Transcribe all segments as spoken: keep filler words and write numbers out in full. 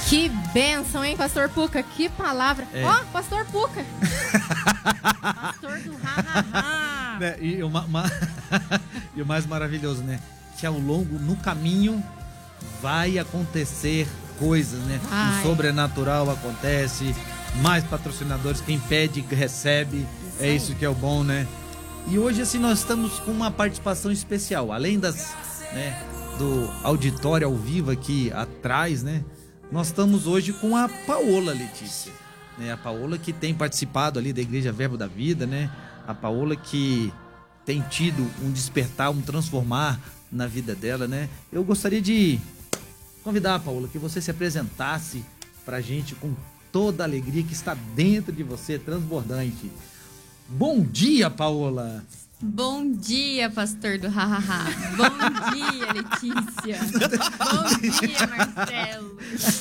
Que bênção, hein, Pastor Puca? Que palavra. Ó, É. oh, Pastor Puca. Pastor do ha-ha-ha. Né, E, uma- uma- e o mais maravilhoso, né? Que ao longo, no caminho, vai acontecer coisas, né? Vai. O sobrenatural acontece, mais patrocinadores, quem pede, recebe. Isso É aí. isso que é o bom, né? E hoje, assim, nós estamos com uma participação especial. Além das, né, do auditório ao vivo aqui atrás, né? Nós estamos hoje com a Paola, Letícia. Né? A Paola que tem participado ali da Igreja Verbo da Vida, né? A Paola que tem tido um despertar, um transformar na vida dela, né? Eu gostaria de convidar a Paola que você se apresentasse pra gente com toda a alegria que está dentro de você, transbordante. Bom dia, Paola! Bom dia, pastor do ha-ha-ha. Bom dia, Letícia. Bom dia, Marcelo.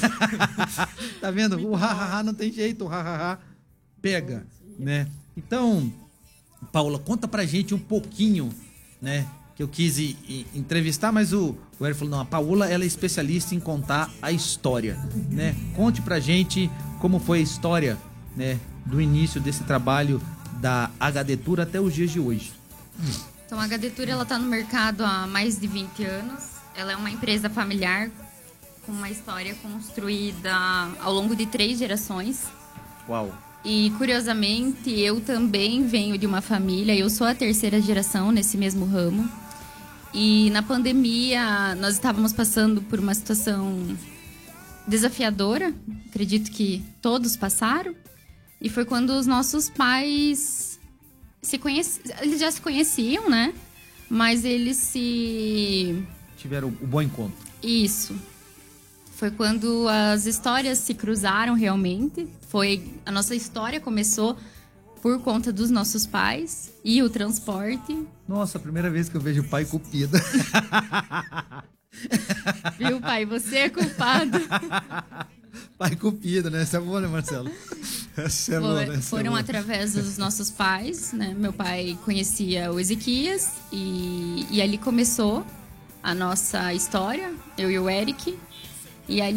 Tá vendo? O ha-ha-ha não tem jeito, o ha-ha-ha pega, né? Então, Paola, conta pra gente um pouquinho, né? Que eu quis i- i- entrevistar, mas o, o Eric falou, não, a Paola, ela é especialista em contar a história, né? Conte pra gente como foi a história, né? Do início desse trabalho da H D Tour até os dias de hoje. Então, a H D Tour, ela tá no mercado há mais de vinte anos. Ela é uma empresa familiar com uma história construída ao longo de três gerações. Uau! E, curiosamente, eu também venho de uma família, eu sou a terceira geração nesse mesmo ramo. E na pandemia, nós estávamos passando por uma situação desafiadora, acredito que todos passaram. E foi quando os nossos pais se conheciam, eles já se conheciam, né? Mas eles se... Tiveram o bom encontro. Isso. Foi quando as histórias se cruzaram realmente. Foi a nossa história começou por conta dos nossos pais e o transporte. Nossa, a primeira vez que eu vejo o pai cupido. Viu, pai? Você é culpado. Pai cupido, né? Essa é boa, né, Marcelo? Essa é boa, Foi- né? Essa é foram boa. através dos nossos pais, né? Meu pai conhecia o Ezequias e, e ali começou a nossa história, eu e o Eric. E ali